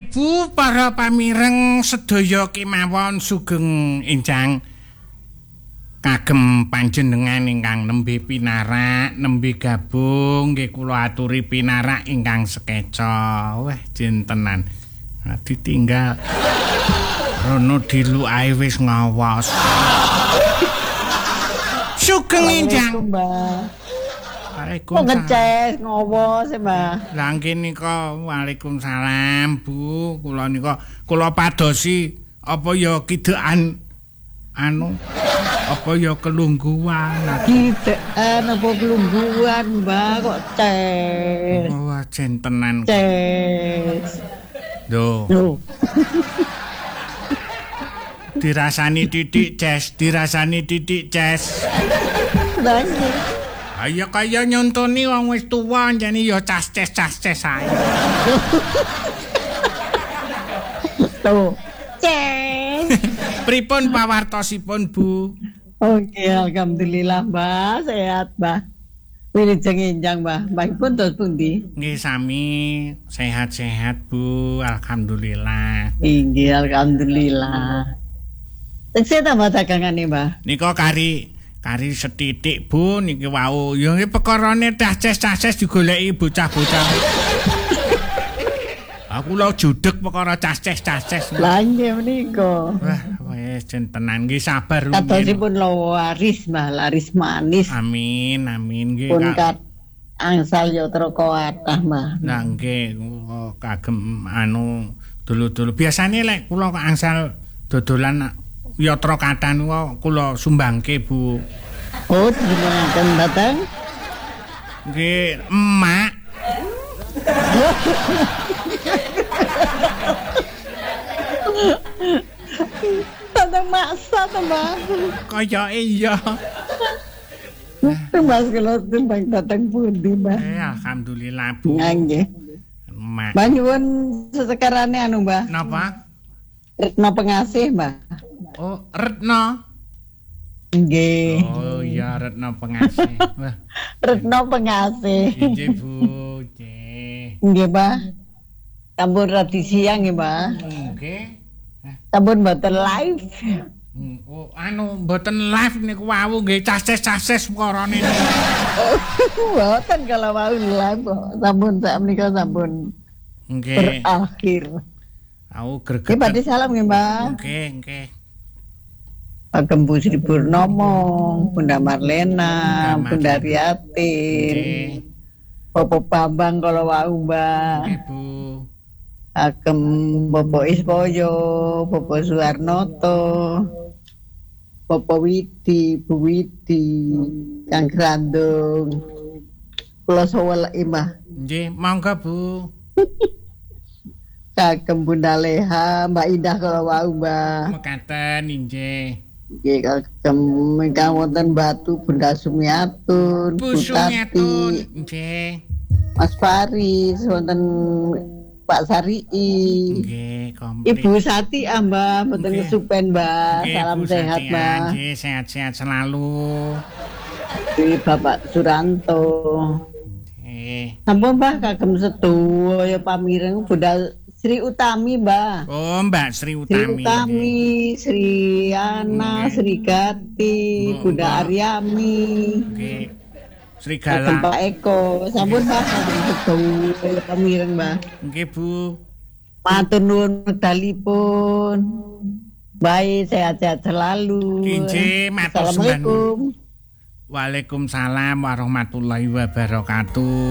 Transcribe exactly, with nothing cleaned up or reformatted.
Bu para pamireng sedaya kemawon sugeng enjang kagem panjenengan ingkang nembe pinarak, nembe gabung nggih kula aturi pinarak ingkang sekeca. Wah, jentenan. Nah, ditinggal rono dilu ae wis ngawas. Sugeng enjang. Kok ngeces ngowos ya, Mbah? Lah nggih nika Waalaikumsalam, Bu. Kula nika kula padosi apa ya kidekan anu apa ya kelungguhan. Kidekan apa kelungguhan, Mbah? Kok ces? Wah, jentenan. Ces. Loh. Loh. Dirasani titik ces, dirasani titik ces. Lah ayo kaya nyontoni wong wis tuwa jane ya cas-ces-cas-ces ae. Tuh. Ces. Pripun pawartosipun, Bu? Oke, alhamdulillah, Mbah, sehat, Mbah. Wilujeng enjang, Mbah. Mbahipun tos pundi? Nggih sami sehat-sehat, Bu. Alhamdulillah. Inggih, alhamdulillah. Tekse tambah dagangane, Mbah. Nika kari kari setitik, Bu, niki wau. Ya nggih perkarane cas-ces-cas digoleki bocah-bocah. Aku lho judeg perkara cas-ces-cas. Lah nggih menika. Wah, wis jentenan nggih sabar rumiyin. Kadosipun laris, Mbah, laris manis. Amin, amin nggih. Pun kat angsal yatra kathah, Mbah. Lah nggih kula kagem anu dulu-dulu. Biasane lek kula kok angsal dodolan yatra kathah niku kula sumbangke, Bu. Oh, dinamakan datang? Nggih, emak. Datang maksa to, Mbah. Kaya iya. Mas kula timbang datang pundi, Mbah? Eh, alhamdulillah, Bu. Nggih. Emak. Mbah nyuwun sesekarane anu, Mbah. Napa? Retno pengasih, Mbah. Oh, Retno. Nggih. Oh iya, Retno pengasih. Wah. Retno pengasih. Nggih, Bu. Nggih. Nggih, Mbah. Sampun radi siang nggih, Mbah. Nggih. Sampun mboten live. Oh, anu mboten live niku wau nggih cas-ces-cas perkarane. Mboten kalau wau live kok. Sampun sak menika sampun Nggih. berakhir. Aku greget. Nggih, badhe salam nggih, Mbah. Nggih, nggih. Pak Bu Sri Purnomo, Bunda Marlena, Bunda Riatin, Nggih. Bapak Bambang kalau wau, Mbah. Nggih, Bu. Agem Bapak Ispoyo, Bapak Suwarnoto, Bapak Widi, Bu Widi, Kang Grandung. Kula sowel Mbah. Nggih, monggo, Bu. Kagem Bunda Leha, Mbak Indah kalau wau, Mbah. Mekaten nggih. Nggih, kagem ingkang wonten Batu Bunda Sumiatun, Bu Bu Sumiatun Tati, nggih. Mas Faris, wonten Pak Sarii. Nggih, komplit. Ibu Sati, ah, Mbah, mboten Nggih. kesupen, Mbah. Nggih, Salam Bu sehat, Sati, Mbah. nggih, sehat-sehat selalu. Dari Bapak Suranto. Nggih. Sampun, Mbah, kagem sedaya pamireng Bunda Sri Utami, Mbah. Oh, Mbak Sri Sri Utami. Utami, Sri Ana, Nggih. Sri Gati, Mbak, Bunda Mbak. Aryami. Nggih. Sri Kagem Gala. Pak Eko. Sampun, Mbah, kagem sedaya pamireng, Mbah. Nggih, Bu. Matur nuwun medalipun. Baik, sehat-sehat selalu. Injih, matur Assalamualaikum. Waalaikumsalam warahmatullahi wabarakatuh.